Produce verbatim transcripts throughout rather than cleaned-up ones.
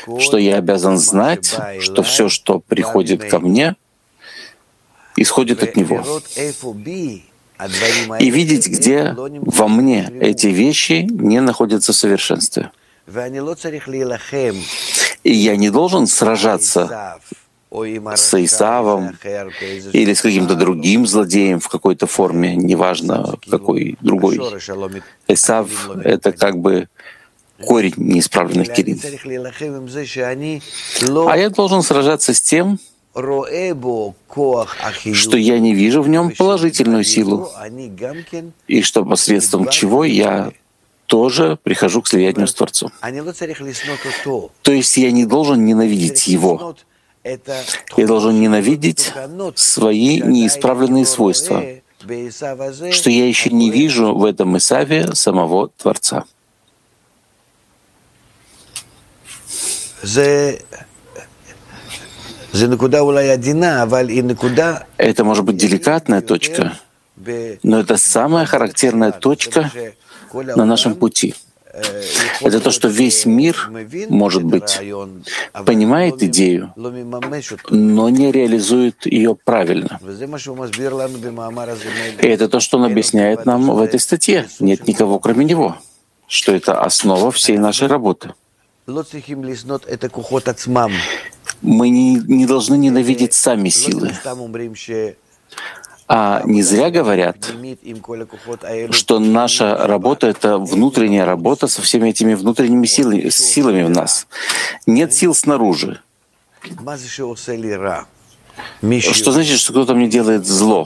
что я обязан знать, что все, что приходит ко мне, исходит от Него. И видеть, где во мне эти вещи не находятся в совершенстве. И я не должен сражаться с Исавом или с каким-то другим злодеем в какой-то форме, неважно какой другой. Исав — это как бы корень неисправленных келим. А я должен сражаться с тем, что я не вижу в нем положительную силу, и что посредством чего я тоже прихожу к слиянию с Творцом. То есть я не должен ненавидеть его. Я должен ненавидеть свои неисправленные свойства, что я еще не вижу в этом Исаве самого Творца. Это может быть деликатная точка, но это самая характерная точка на нашем пути. Это то, что весь мир, может быть, понимает идею, но не реализует ее правильно. И это то, что он объясняет нам в этой статье. Нет никого, кроме него, что это основа всей нашей работы. Мы не, не должны ненавидеть сами силы. А не зря говорят, что наша работа — это внутренняя работа со всеми этими внутренними силами, силами в нас. Нет сил снаружи. Что значит, что кто-то мне делает зло?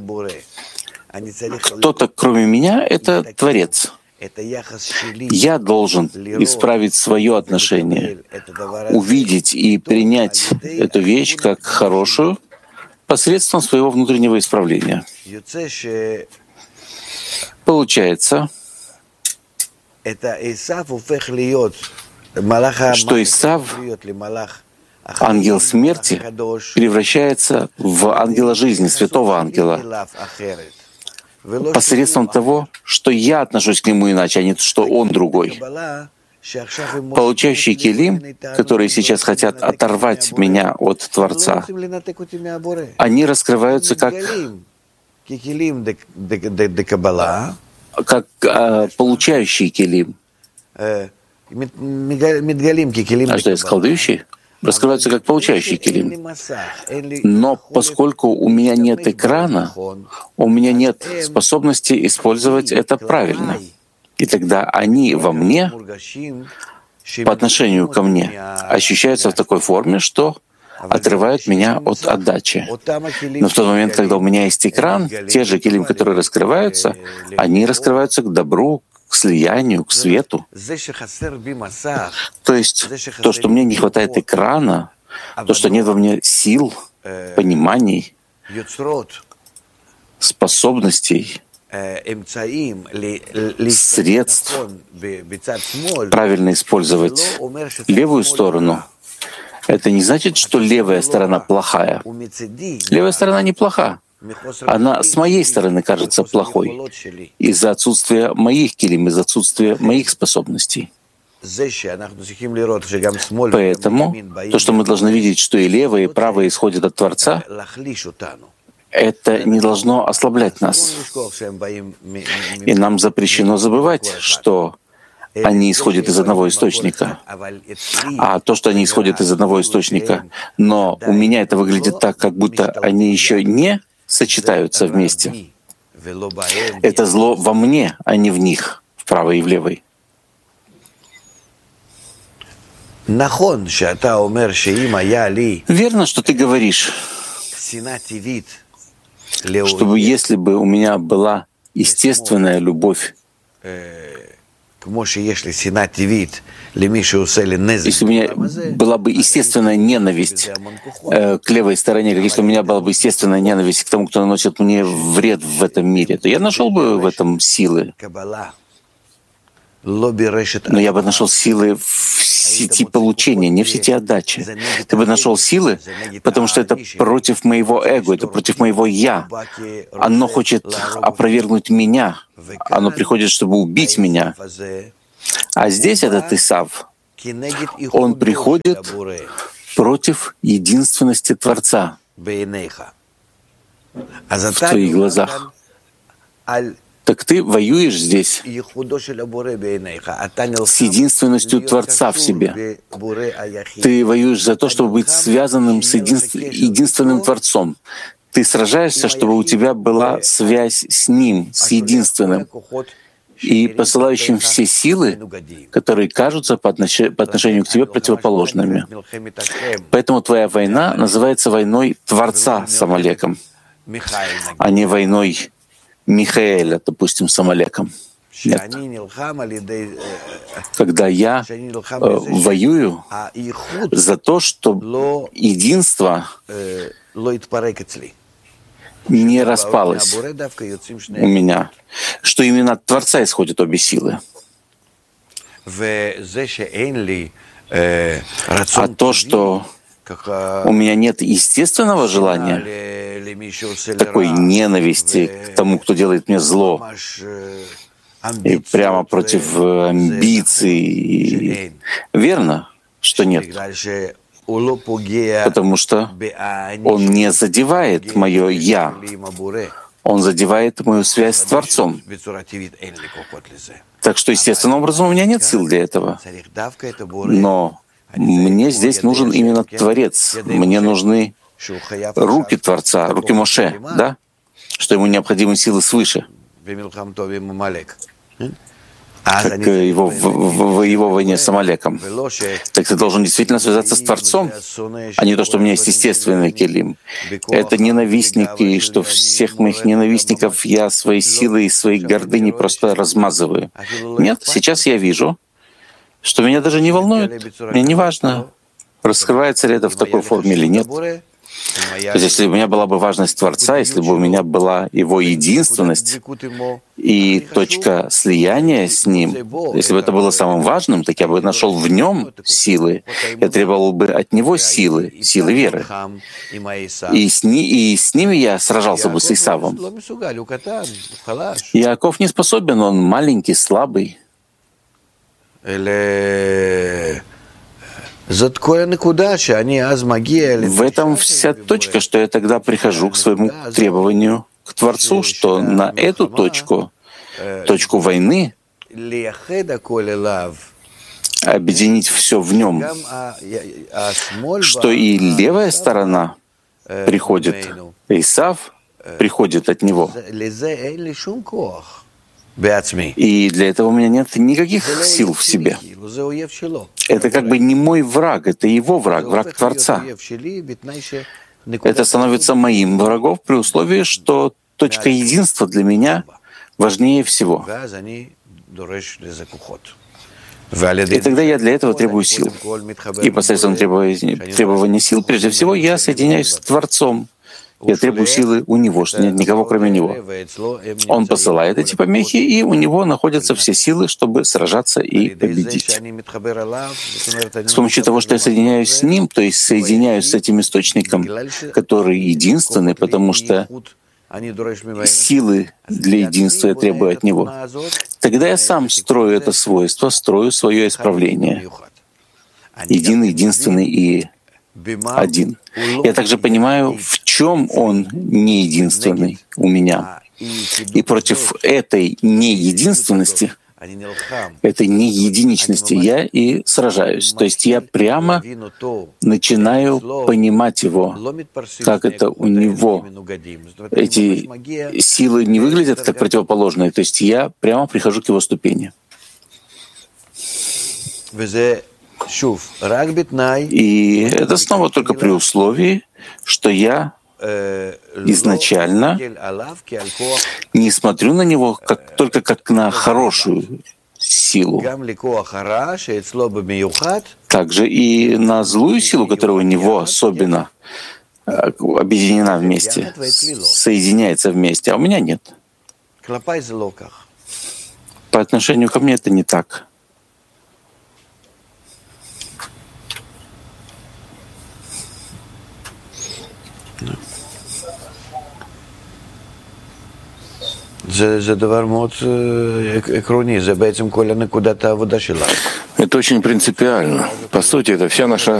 Кто-то, кроме меня, — это Творец. Я должен исправить свое отношение, увидеть и принять эту вещь как хорошую посредством своего внутреннего исправления. Получается, что Исав, ангел смерти, превращается в ангела жизни, святого ангела, посредством того, что я отношусь к нему иначе, а не что он другой. Получающие келим, которые сейчас хотят оторвать меня от Творца, они раскрываются как, как а, получающие келим. А что я сказал, дающие? Раскрываются как получающие келим. Но поскольку у меня нет экрана, у меня нет способности использовать это правильно. И тогда они во мне, по отношению ко мне, ощущаются в такой форме, что отрывают меня от отдачи. Но в тот момент, когда у меня есть экран, те же келим, которые раскрываются, они раскрываются к добру, к слиянию, к свету. То есть то, что мне не хватает экрана, то, что нет во мне сил, пониманий, способностей, средств правильно использовать левую сторону, это не значит, что левая сторона плохая. Левая сторона неплоха. Она с моей стороны кажется плохой из-за отсутствия моих келим, из-за отсутствия моих способностей. Поэтому то, что мы должны видеть, что и левое, и правое исходит от Творца, это не должно ослаблять нас. И нам запрещено забывать, что они исходят из одного источника. А то, что они исходят из одного источника, но у меня это выглядит так, как будто они еще не сочетаются вместе. Это зло во мне, а не в них, в правой и в левой. Верно, что ты говоришь, чтобы если бы у меня была естественная любовь, если у меня была бы естественная ненависть э, к левой стороне, как если у меня была бы естественная ненависть к тому, кто наносит мне вред в этом мире, то я нашел бы в этом силы. Но я бы нашел силы в сети получения, не в сети отдачи. Ты бы нашел силы, потому что это против моего эго, это против моего «я». Оно хочет опровергнуть меня, оно приходит, чтобы убить меня. А здесь этот Исав, он приходит против единственности Творца в твоих глазах. Так ты воюешь здесь с единственностью Творца в себе. Ты воюешь за то, чтобы быть связанным с единств... единственным Творцом. Ты сражаешься, чтобы у тебя была связь с Ним, с единственным, и посылающим все силы, которые кажутся по, отнош... по отношению к тебе противоположными. Поэтому твоя война называется войной Творца с Амалеком, а не войной Михаэля, допустим, с Амалеком. Нет. Когда я э, воюю за то, чтобы единство не распалось у меня, что именно от Творца исходят обе силы. А то, что у меня нет естественного желания, такой ненависти к тому, кто делает мне зло, и прямо против амбиций. Верно, что нет. Потому что он не задевает мое «я». Он задевает мою связь с Творцом. Так что, естественным образом, у меня нет сил для этого. Но мне здесь нужен именно Творец. Мне нужны руки Творца, руки Моше, да? Что ему необходимы силы свыше. Как его, в, в, в его войне с Амалеком. Так ты должен действительно связаться с Творцом, а не то, что у меня есть естественный келим. Это ненавистники, что всех моих ненавистников я своей силой и своей гордыней просто размазываю. Нет, сейчас я вижу, что меня даже не волнует. Мне не важно, раскрывается ли это в такой форме или нет. То есть, если у меня была бы важность Творца, если бы у меня была Его единственность и точка слияния с Ним, если бы это было самым важным, так я бы нашел в Нем силы, я требовал бы от Него силы, силы веры. И с, ни, и с ними я сражался бы с Исавом. Иаков не способен, он маленький, слабый. В этом вся точка, что я тогда прихожу к своему требованию к Творцу, что на эту точку, точку войны, объединить все в нем, что и левая сторона приходит, Исав приходит от него. И для этого у меня нет никаких сил в себе. Это как бы не мой враг, это его враг, враг Творца. Это становится моим врагом при условии, что точка единства для меня важнее всего. И тогда я для этого требую сил. И посредством требования сил, прежде всего, я соединяюсь с Творцом. Я требую силы у Него, что нет никого, кроме Него. Он посылает эти помехи, и у Него находятся все силы, чтобы сражаться и победить. С помощью того, что я соединяюсь с Ним, то есть соединяюсь с этим источником, который единственный, потому что силы для единства я требую от Него, тогда я сам строю это свойство, строю свое исправление. Единый, единственный и один. Я также понимаю, в чем он не единственный у меня. И против этой неединственности, этой неединичности я и сражаюсь. То есть я прямо начинаю понимать его, как это у него. Эти силы не выглядят как противоположные. То есть я прямо прихожу к его ступени. И это снова только при условии, что я изначально не смотрю на него как, только как на хорошую силу, также и на злую силу, которая у него особенно объединена вместе, соединяется вместе, а у меня нет. По отношению ко мне это не так. Это очень принципиально. По сути, это вся наша